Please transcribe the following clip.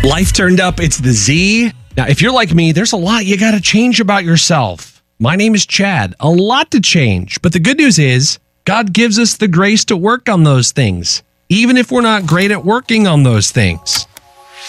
Life turned up. It's the Z. Now, if you're like me, there's a lot you got to change about yourself. My name is Chad. A lot to change. But the good news is God gives us the grace to work on those things, even if we're not great at working on those things.